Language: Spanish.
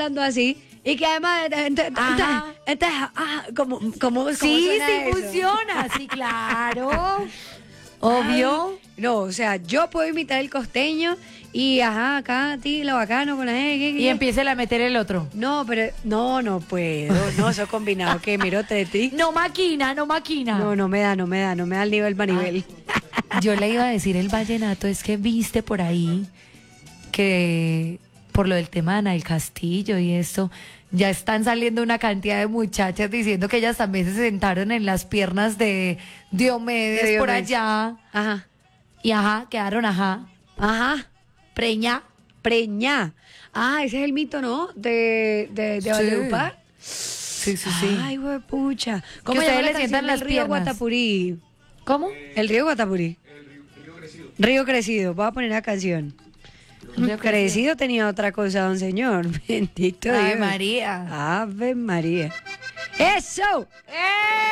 bailando así. Y que además, ¿cómo Sí, suena sí eso? funciona, sí, claro. Obvio. Ay, no, o sea, yo puedo imitar el costeño y acá, a ti, lo bacano con la Y empiece a meter el otro. No, pero no puedo. No, eso combinado que mirote de ti. No maquina, no maquina. No me da el nivel para nivel. Yo le iba a decir el vallenato, es que viste por ahí que por lo del tema de Ana del Castillo y esto, ya están saliendo una cantidad de muchachas diciendo que ellas también se sentaron en las piernas de Diomedes por allá. Ajá. Y quedaron Ajá. preña. Preñá. Ah, ese es el mito, ¿no? De Valledupar. Sí. Ay, huepucha. Que ustedes le sientan las el río piernas. Guatapurí? ¿Cómo? El río Guatapurí. Río Crecido. Voy a poner la canción. Crecido tenía otra cosa, don señor. Bendito Ave Dios. María. Ave María. ¡Eso!